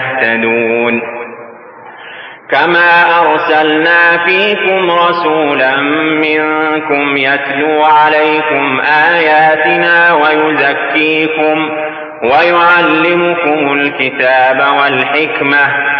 يهتدون. كما أرسلنا فيكم رسولا منكم يتلو عليكم آياتنا ويزكيكم ويعلمكم الكتاب والحكمة